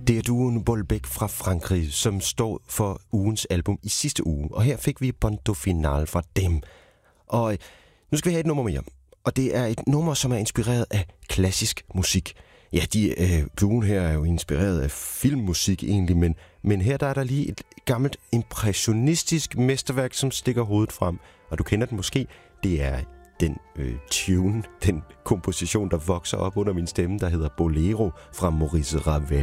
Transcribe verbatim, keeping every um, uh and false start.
Det er duoen Bolbec fra Frankrig, som står for ugens album i sidste uge. Og her fik vi Punto Final fra dem. Og nu skal vi have et nummer mere. Og det er et nummer, som er inspireret af klassisk musik. Ja, de, øh, duoen her er jo inspireret af filmmusik egentlig, men, men her der er der lige et gammelt impressionistisk mesterværk, som stikker hovedet frem. Og du kender den måske. Det er den øh, tune, den komposition, der vokser op under min stemme, der hedder Bolero fra Maurice Ravel.